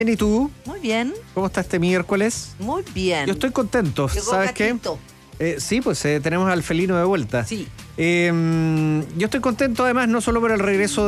¿Y tú? Muy bien. ¿Cómo está este miércoles? Muy bien. Yo estoy contento. Llegó ¿Sabes gatito. qué? Sí, pues tenemos al felino de vuelta. Sí. Yo estoy contento además no solo por el regreso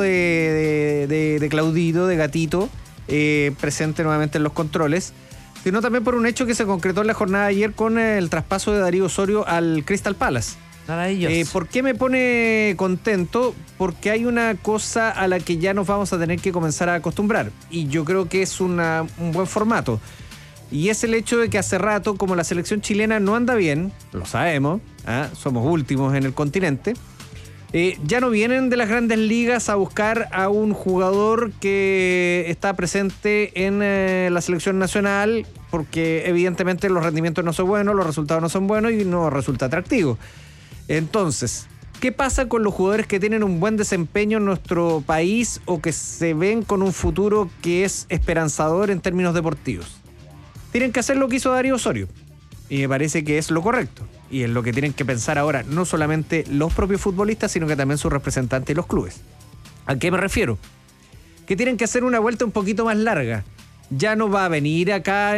de Claudito, de Gatito, presente nuevamente en los controles, sino también por un hecho que se concretó en la jornada de ayer con el traspaso de Darío Osorio al Crystal Palace. Maravilloso. ¿Por qué me pone contento? Porque hay una cosa a la que ya nos vamos a tener que comenzar a acostumbrar, y yo creo que es un buen formato. Y es el hecho de que hace rato, como la selección chilena no anda bien, lo sabemos, somos últimos en el continente, ya no vienen de las grandes ligas a buscar a un jugador que está presente en la selección nacional, porque evidentemente los rendimientos no son buenos, los resultados no son buenos y no resulta atractivo. Entonces, ¿qué pasa con los jugadores que tienen un buen desempeño en nuestro país o que se ven con un futuro que es esperanzador en términos deportivos? Tienen que hacer lo que hizo Darío Osorio, y me parece que es lo correcto, y es lo que tienen que pensar ahora no solamente los propios futbolistas, sino que también sus representantes y los clubes. ¿A qué me refiero? Que tienen que hacer una vuelta un poquito más larga. Ya no va a venir acá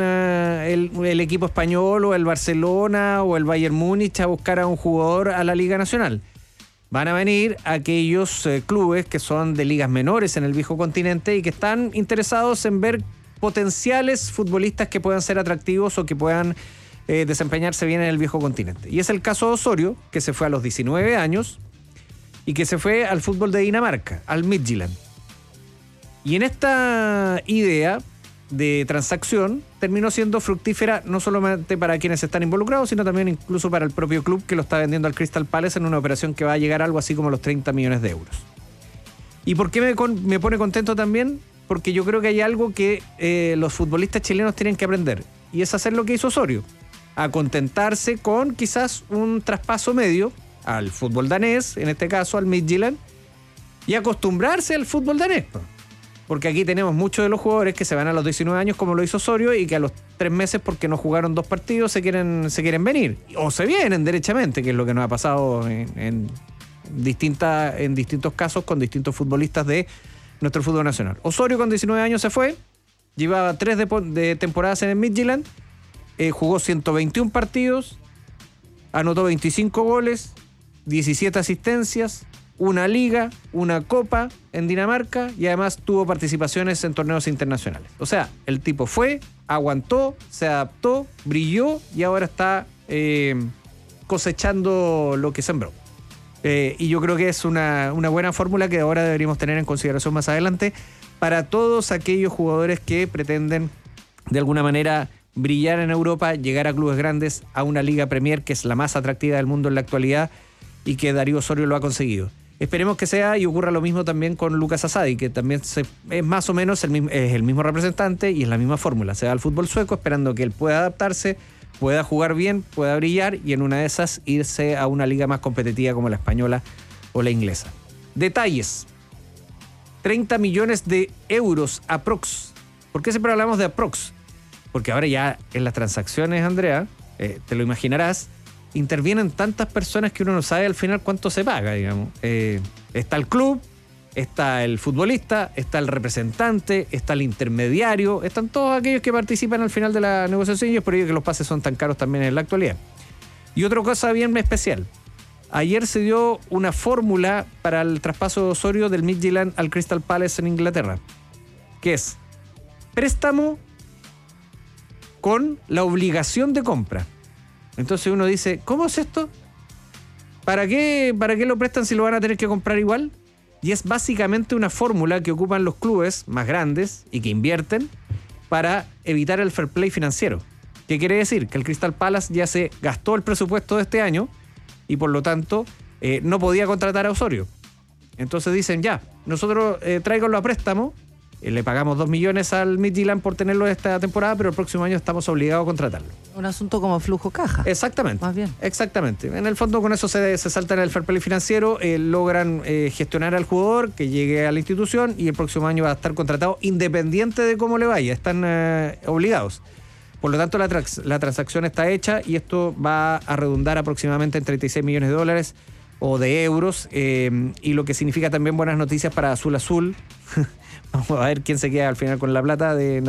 el equipo español o el Barcelona o el Bayern Múnich a buscar a un jugador a la Liga Nacional. Van a venir aquellos clubes que son de ligas menores en el viejo continente y que están interesados en ver potenciales futbolistas que puedan ser atractivos o que puedan desempeñarse bien en el viejo continente. Y es el caso de Osorio, que se fue a los 19 años y que se fue al fútbol de Dinamarca, al Midtjylland. Y en esta idea de transacción terminó siendo fructífera no solamente para quienes están involucrados, sino también incluso para el propio club que lo está vendiendo al Crystal Palace en una operación que va a llegar a algo así como los 30 millones de euros. ¿Y por qué me pone contento también? Porque yo creo que hay algo que los futbolistas chilenos tienen que aprender, y es hacer lo que hizo Osorio, a contentarse con quizás un traspaso medio al fútbol danés, en este caso al Midtjylland, y acostumbrarse al fútbol danés. Porque aquí tenemos muchos de los jugadores que se van a los 19 años como lo hizo Osorio y que a los 3 meses porque no jugaron 2 partidos se quieren venir. O se vienen derechamente, que es lo que nos ha pasado en distintos casos con distintos futbolistas de nuestro fútbol nacional. Osorio con 19 años se fue, llevaba 3 de temporadas en el Midtjylland, jugó 121 partidos, anotó 25 goles, 17 asistencias, una liga, una copa en Dinamarca y además tuvo participaciones en torneos internacionales. O sea, el tipo fue, aguantó, se adaptó, brilló y ahora está cosechando lo que sembró. Y yo creo que es una buena fórmula que ahora deberíamos tener en consideración más adelante para todos aquellos jugadores que pretenden de alguna manera brillar en Europa, llegar a clubes grandes, a una Liga Premier que es la más atractiva del mundo en la actualidad y que Darío Osorio lo ha conseguido. Esperemos que sea y ocurra lo mismo también con Lucas Asadi, que también es más o menos el mismo representante y es la misma fórmula. Se va al fútbol sueco esperando que él pueda adaptarse, pueda jugar bien, pueda brillar y en una de esas irse a una liga más competitiva como la española o la inglesa. Detalles. 30 millones de euros aprox. ¿Por qué siempre hablamos de aprox? Porque ahora ya en las transacciones, Andrea, te lo imaginarás, intervienen tantas personas que uno no sabe al final cuánto se paga, digamos. Está el club, está el futbolista, está el representante, está el intermediario, están todos aquellos que participan al final de la negociación y es por ello que los pases son tan caros también en la actualidad. Y otra cosa bien especial. Ayer se dio una fórmula para el traspaso de Osorio del Midtjylland al Crystal Palace en Inglaterra, que es préstamo con la obligación de compra. Entonces uno dice, ¿cómo es esto? ¿Para qué lo prestan si lo van a tener que comprar igual? Y es básicamente una fórmula que ocupan los clubes más grandes y que invierten para evitar el fair play financiero. ¿Qué quiere decir? Que el Crystal Palace ya se gastó el presupuesto de este año y por lo tanto no podía contratar a Osorio. Entonces dicen, ya, nosotros tráiganlo a préstamo, le pagamos 2 millones al Midtjylland por tenerlo esta temporada, pero el próximo año estamos obligados a contratarlo. Un asunto como flujo caja. Exactamente. Más bien. Exactamente. En el fondo con eso se saltan el fair play financiero, logran gestionar al jugador que llegue a la institución y el próximo año va a estar contratado independiente de cómo le vaya. Están obligados. Por lo tanto, la transacción está hecha y esto va a redundar aproximadamente en 36 millones de dólares o de euros, y lo que significa también buenas noticias para Azul Azul, Vamos a ver quién se queda al final con la plata de